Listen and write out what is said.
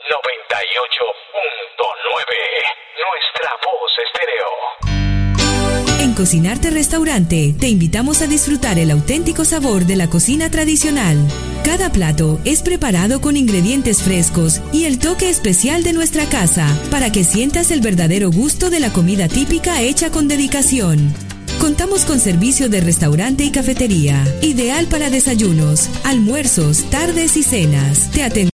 Nuestra voz estéreo. En Cocinarte Restaurante te invitamos a disfrutar el auténtico sabor de la cocina tradicional. Cada plato es preparado con ingredientes frescos y el toque especial de nuestra casa para que sientas el verdadero gusto de la comida típica hecha con dedicación. Contamos con servicio de restaurante y cafetería, ideal para desayunos, almuerzos, tardes y cenas. Te atendemos